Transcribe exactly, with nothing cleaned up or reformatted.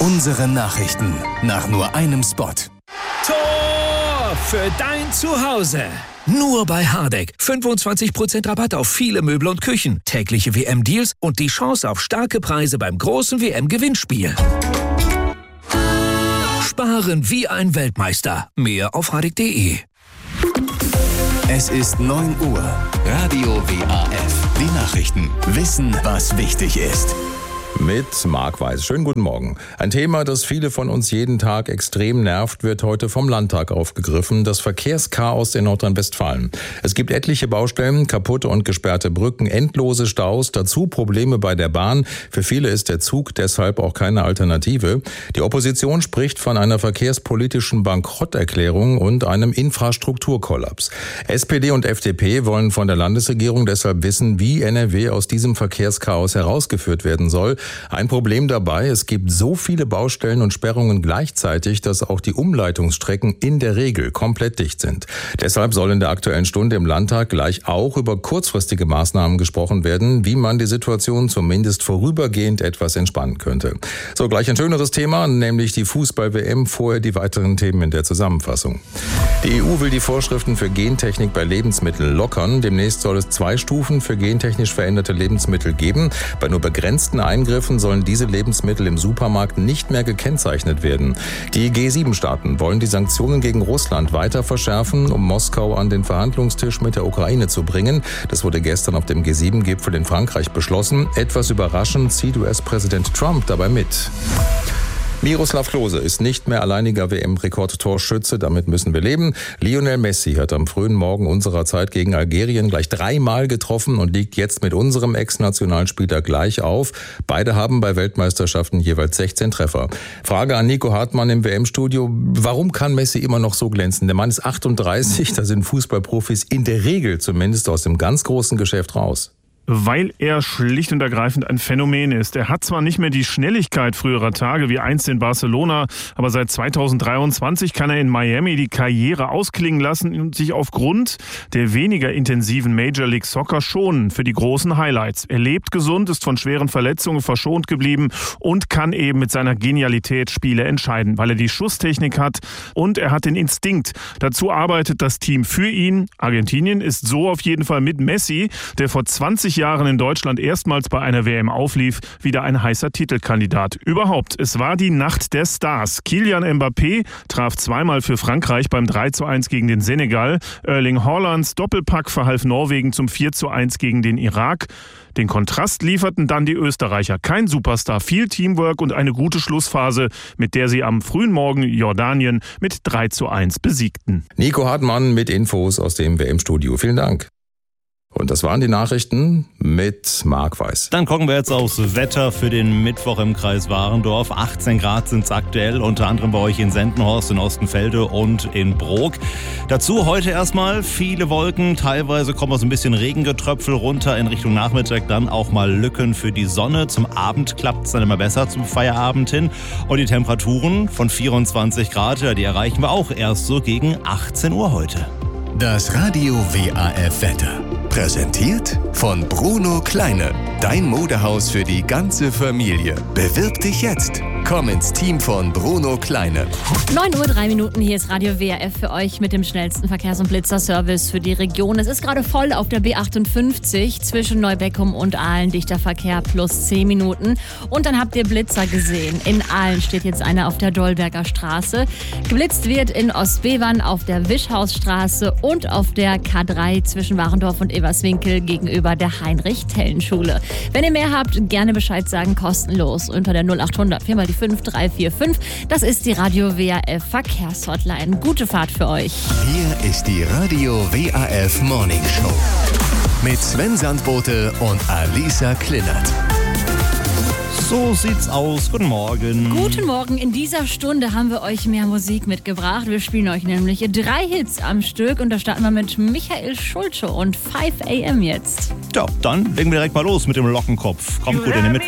Unsere Nachrichten nach nur einem Spot. Tor für dein Zuhause. Nur bei Hardegg. fünfundzwanzig Prozent Rabatt auf viele Möbel und Küchen. Tägliche W M-Deals und die Chance auf starke Preise beim großen W M-Gewinnspiel. Sparen wie ein Weltmeister. Mehr auf hardegg punkt de. Es ist neun Uhr. Radio W A F. Die Nachrichten. Wissen, was wichtig ist. Mit Marc Weiß. Schönen guten Morgen. Ein Thema, das viele von uns jeden Tag extrem nervt, wird heute vom Landtag aufgegriffen. Das Verkehrschaos in Nordrhein-Westfalen. Es gibt etliche Baustellen, kaputte und gesperrte Brücken, endlose Staus, dazu Probleme bei der Bahn. Für viele ist der Zug deshalb auch keine Alternative. Die Opposition spricht von einer verkehrspolitischen Bankrotterklärung und einem Infrastrukturkollaps. S P D und F D P wollen von der Landesregierung deshalb wissen, wie N R W aus diesem Verkehrschaos herausgeführt werden soll. Ein Problem dabei, es gibt so viele Baustellen und Sperrungen gleichzeitig, dass auch die Umleitungsstrecken in der Regel komplett dicht sind. Deshalb soll in der Aktuellen Stunde im Landtag gleich auch über kurzfristige Maßnahmen gesprochen werden, wie man die Situation zumindest vorübergehend etwas entspannen könnte. So, gleich ein schöneres Thema, nämlich die Fußball-W M, vorher die weiteren Themen in der Zusammenfassung. Die E U will die Vorschriften für Gentechnik bei Lebensmitteln lockern. Demnächst soll es zwei Stufen für gentechnisch veränderte Lebensmittel geben. Bei nur begrenzten Eingriffen sollen diese Lebensmittel im Supermarkt nicht mehr gekennzeichnet werden. Die G sieben Staaten wollen die Sanktionen gegen Russland weiter verschärfen, um Moskau an den Verhandlungstisch mit der Ukraine zu bringen. Das wurde gestern auf dem G sieben Gipfel in Frankreich beschlossen. Etwas überraschend zieht U S-Präsident Trump dabei mit. Miroslav Klose ist nicht mehr alleiniger W M-Rekordtorschütze, damit müssen wir leben. Lionel Messi hat am frühen Morgen unserer Zeit gegen Algerien gleich dreimal getroffen und liegt jetzt mit unserem Ex-Nationalspieler gleich auf. Beide haben bei Weltmeisterschaften jeweils sechzehn Treffer. Frage an Nico Hartmann im W M-Studio: Warum kann Messi immer noch so glänzen? Der Mann ist achtunddreißig, da sind Fußballprofis in der Regel zumindest aus dem ganz großen Geschäft raus. Weil er schlicht und ergreifend ein Phänomen ist. Er hat zwar nicht mehr die Schnelligkeit früherer Tage wie einst in Barcelona, aber seit zweitausenddreiundzwanzig kann er in Miami die Karriere ausklingen lassen und sich aufgrund der weniger intensiven Major League Soccer schonen für die großen Highlights. Er lebt gesund, ist von schweren Verletzungen verschont geblieben und kann eben mit seiner Genialität Spiele entscheiden, weil er die Schusstechnik hat und er hat den Instinkt. Dazu arbeitet das Team für ihn. Argentinien ist so auf jeden Fall mit Messi, der vor zwanzig Jahren in Deutschland erstmals bei einer W M auflief, wieder ein heißer Titelkandidat. Überhaupt, es war die Nacht der Stars. Kylian Mbappé traf zweimal für Frankreich beim drei zu eins gegen den Senegal. Erling Haalands Doppelpack verhalf Norwegen zum vier zu eins gegen den Irak. Den Kontrast lieferten dann die Österreicher. Kein Superstar, viel Teamwork und eine gute Schlussphase, mit der sie am frühen Morgen Jordanien mit drei zu eins besiegten. Nico Hartmann mit Infos aus dem W M-Studio. Vielen Dank. Und das waren die Nachrichten mit Marc Weiß. Dann gucken wir jetzt aufs Wetter für den Mittwoch im Kreis Warendorf. achtzehn Grad sind es aktuell, unter anderem bei euch in Sendenhorst, in Ostenfelde und in Brok. Dazu heute erstmal viele Wolken, teilweise kommen auch so ein bisschen Regengetröpfel runter in Richtung Nachmittag, dann auch mal Lücken für die Sonne. Zum Abend klappt es dann immer besser zum Feierabend hin. Und die Temperaturen von vierundzwanzig Grad, ja, die erreichen wir auch erst so gegen achtzehn Uhr heute. Das Radio W A F Wetter. Präsentiert von Bruno Kleine. Dein Modehaus für die ganze Familie. Bewirb dich jetzt. Komm ins Team von Bruno Kleine. neun Uhr drei Minuten, hier ist Radio W A F für euch mit dem schnellsten Verkehrs- und Blitzerservice für die Region. Es ist gerade voll auf der B achtundfünfzig zwischen Neubeckum und Aalen. Dichter Verkehr plus zehn Minuten. Und dann habt ihr Blitzer gesehen. In Aalen steht jetzt einer auf der Dolberger Straße. Geblitzt wird in Ostbevern auf der Wischhausstraße und auf der K drei zwischen Warendorf und Everswinkel gegenüber der Heinrich-Tellen-Schule. Wenn ihr mehr habt, gerne Bescheid sagen, kostenlos unter der null achthundert viermal die fünf drei vier fünf. Das ist die Radio W A F Verkehrshotline. Gute Fahrt für euch. Hier ist die Radio W A F Morning Show mit Sven Sandbote und Alisa Klillert. So sieht's aus. Guten Morgen. Guten Morgen. In dieser Stunde haben wir euch mehr Musik mitgebracht. Wir spielen euch nämlich drei Hits am Stück und da starten wir mit Michael Schulte und five a m jetzt. Ja, dann legen wir direkt mal los mit dem Lockenkopf. Kommt gut in den Mittwoch.